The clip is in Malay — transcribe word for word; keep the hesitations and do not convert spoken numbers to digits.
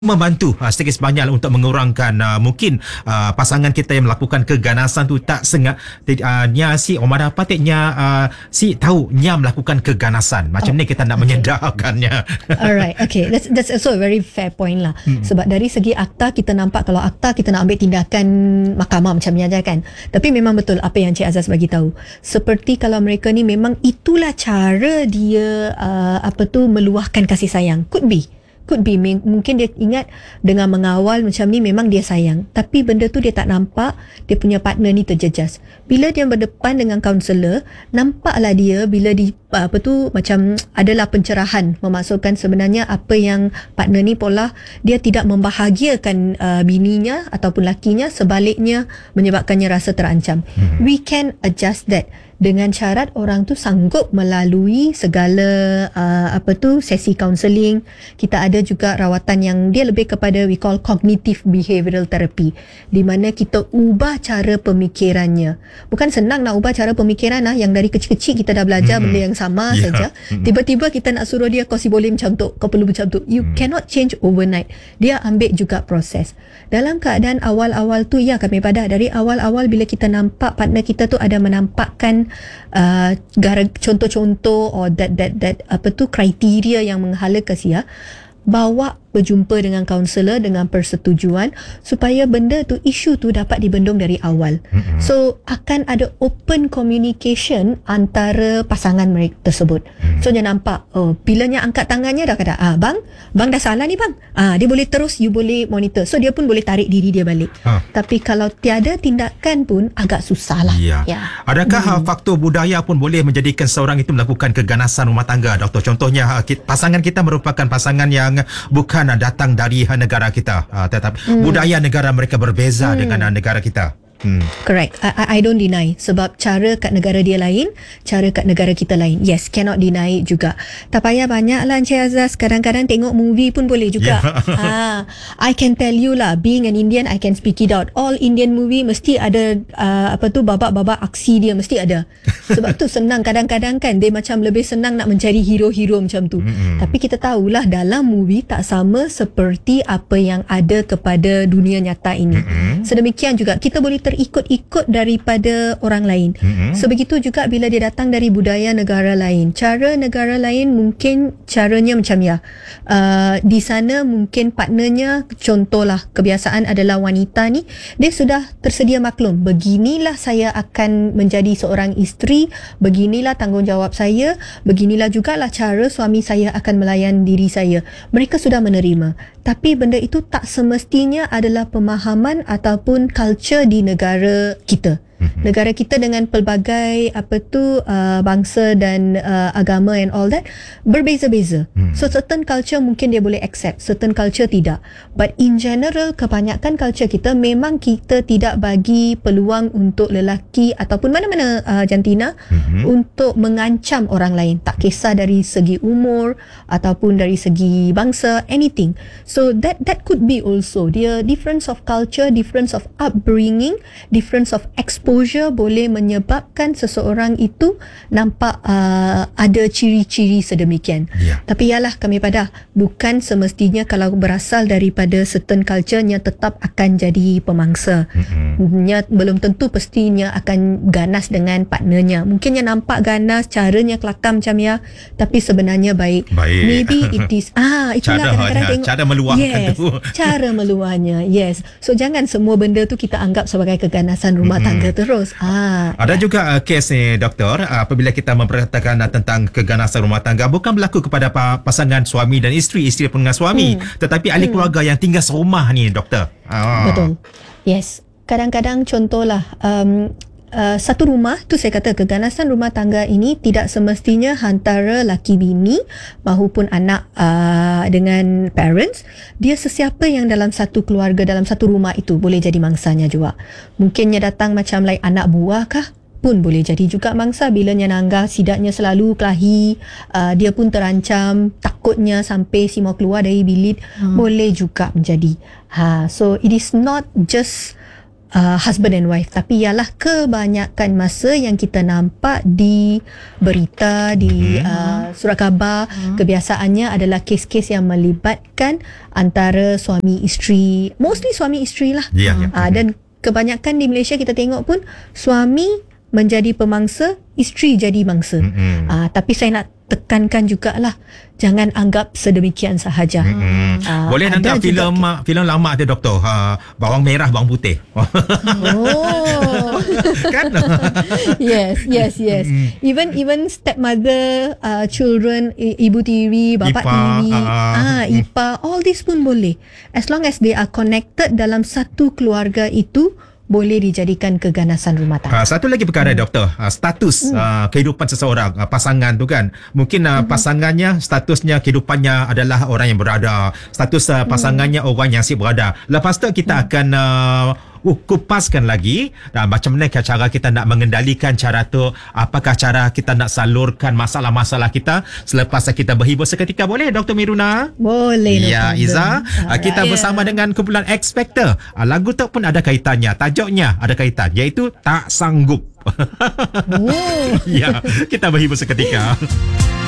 membantu uh, sedikit sebanyak untuk mengurangkan uh, mungkin uh, pasangan kita yang melakukan keganasan tu tak sengat uh, nya si Omar dapatiknya uh, si tahu nya melakukan keganasan macam oh, ni kita nak okay. menyedarkannya. Alright, okay, that's that's also a very fair point lah. Hmm. Sebab dari segi akta kita nampak kalau akta kita nak ambil tindakan mahkamah macam ni aja kan. Tapi memang betul apa yang Cik Azaz bagi tahu. Seperti kalau mereka ni memang itulah cara dia uh, apa tu meluahkan kasih sayang. Could be Could be mungkin dia ingat dengan mengawal macam ni memang dia sayang, tapi benda tu dia tak nampak dia punya partner ni terjejas. Bila dia berdepan dengan kaunselor, nampaklah dia bila di apa tu macam adalah pencerahan, memaksudkan sebenarnya apa yang partner ni pola dia tidak membahagiakan uh, bininya ataupun lakinya, sebaliknya menyebabkannya rasa terancam. Hmm. We can adjust that dengan syarat orang tu sanggup melalui segala uh, apa tu sesi counselling. Kita ada juga rawatan yang dia lebih kepada we call cognitive behavioral therapy, di mana kita ubah cara pemikirannya. Bukan senang nak ubah cara pemikiran lah, yang dari kecil-kecil kita dah belajar hmm. benda yang sama yeah. saja. Hmm. Tiba-tiba kita nak suruh dia kau si boleh macam tu, kau perlu macam tu. You hmm. cannot change overnight. Dia ambil juga proses. Dalam keadaan awal-awal tu ya kami pada dari awal-awal bila kita nampak partner kita tu ada menampakkan Uh, contoh-contoh or that that that apa tu kriteria yang menghala kesia, bawa berjumpa dengan kaunselor dengan persetujuan supaya benda tu, isu tu dapat dibendung dari awal. Mm-hmm. So akan ada open communication antara pasangan mereka tersebut. Mm-hmm. So dia nampak oh bilanya angkat tangannya dah kata ah bang bang dah salah ni bang, ah dia boleh terus, you boleh monitor, so dia pun boleh tarik diri dia balik. Huh. Tapi kalau tiada tindakan pun agak susah lah. Ya. Ya. Adakah hmm. faktor budaya pun boleh menjadikan seorang itu melakukan keganasan rumah tangga, Doktor? Contohnya pasangan kita merupakan pasangan yang bukan datang dari negara kita, uh, tetapi hmm. budaya negara mereka berbeza hmm. dengan negara kita. Hmm. Correct. I, I don't deny. Sebab cara kat negara dia lain, cara kat negara kita lain. Yes, cannot deny juga. Tak payah banyak lah Encik Azaz. Kadang-kadang tengok movie pun boleh juga. Yeah. ah, I can tell you lah, being an Indian, I can speak it out. All Indian movie mesti ada uh, apa tu babak-babak aksi dia mesti ada. Sebab tu senang kadang-kadang kan, dia macam lebih senang nak mencari hero-hero macam tu. Mm-hmm. Tapi kita tahulah dalam movie tak sama seperti apa yang ada kepada dunia nyata ini. Mm-hmm. Sedemikian juga kita boleh terikut-ikut daripada orang lain. Mm-hmm. Sebegitu juga bila dia datang dari budaya negara lain. Cara negara lain mungkin caranya macam ya. Uh, di sana mungkin partnernya, contohlah kebiasaan adalah wanita ni, dia sudah tersedia maklum. Beginilah saya akan menjadi seorang isteri, beginilah tanggungjawab saya, beginilah jugalah cara suami saya akan melayan diri saya. Mereka sudah menerima. Tapi benda itu tak semestinya adalah pemahaman ataupun culture di negara negara kita. Mm-hmm. Negara kita dengan pelbagai apa tu uh, bangsa dan uh, agama and all that berbeza-beza. Mm. So certain culture mungkin dia boleh accept, certain culture tidak. But in general kebanyakan culture kita memang kita tidak bagi peluang untuk lelaki ataupun mana-mana uh, jantina mm-hmm. untuk mengancam orang lain, tak kisah dari segi umur ataupun dari segi bangsa, anything. So that that could be also dia difference of culture, difference of upbringing, difference of exposure boleh menyebabkan seseorang itu nampak uh, ada ciri-ciri sedemikian. Yeah. Tapi yalah kami pada bukan semestinya kalau berasal daripada certain culture-nya tetap akan jadi pemangsa. Mm-hmm. Nya belum tentu pastinya akan ganas dengan partnernya. Mungkinnya nampak ganas, caranya kelakar macam ya, tapi sebenarnya baik. baik. Maybe it is ah itulah cara, kadang-kadang ya, tengok cara meluahkan yes, tu. Cara meluahnya. Yes. So jangan semua benda tu kita anggap sebagai keganasan rumah mm-hmm. tangga terus. Ah, ada ya. juga uh, kes ni Doktor, uh, apabila kita memperkatakan uh, tentang keganasan rumah tangga bukan berlaku kepada pa- pasangan suami dan isteri, isteri pun dengan suami, hmm. tetapi ahli hmm. keluarga yang tinggal serumah ni Doktor. Ah. Betul. Yes. Kadang-kadang contohlah um, Uh, satu rumah tu saya kata keganasan rumah tangga ini tidak semestinya antara laki bini mahupun anak uh, dengan parents. Dia sesiapa yang dalam satu keluarga, dalam satu rumah itu boleh jadi mangsanya juga. Mungkinnya datang macam like anak buah kah pun boleh jadi juga mangsa. Bilanya nanggah sidaknya selalu kelahi, uh, dia pun terancam, takutnya sampai si mau keluar dari bilik, hmm. boleh juga menjadi. Ha, so it is not just uh, husband and wife, tapi ialah kebanyakan masa yang kita nampak di berita, di hmm. uh, surat khabar, hmm. kebiasaannya adalah kes-kes yang melibatkan antara suami isteri, mostly suami isteri lah. Yeah, yeah. Uh, dan kebanyakan di Malaysia kita tengok pun suami menjadi pemangsa, isteri jadi mangsa. Mm-hmm. Uh, tapi saya nak tekankan jugalah, jangan anggap sedemikian sahaja. Mm-hmm. Uh, Boleh nanti filem uh, filem lama tu doktor, uh, bawang merah bawang putih. Oh. Kan? yes, yes, yes. Mm-hmm. Even even stepmother, uh, children, i- ibu tiri, bapa tiri, uh, ah, ipa, all this pun boleh. As long as they are connected dalam satu keluarga itu, boleh dijadikan keganasan rumah tangga. Uh, satu lagi perkara hmm. doktor, uh, status hmm. uh, kehidupan seseorang, uh, pasangan tu kan. Mungkin uh, hmm. pasangannya, statusnya, kehidupannya adalah orang yang berada. Status uh, pasangannya hmm. orang yang asyik berada. Lepas tu kita hmm. akan uh, Uh, kupaskan lagi dan macam mana cara kita nak mengendalikan cara tu, apakah cara kita nak salurkan masalah-masalah kita selepas kita berhibur seketika. Boleh Doktor Miruna? Boleh. Ya, Iza, uh, kita bersama dengan kumpulan X Factor. Uh, lagu tu pun ada kaitannya, tajuknya ada kaitan, iaitu Tak Sanggup. Oh. Ya, kita berhibur seketika.